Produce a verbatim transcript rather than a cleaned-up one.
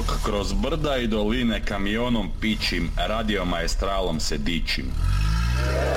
Dok kroz brda i doline kamionom pičim, radio maestralom se dičim.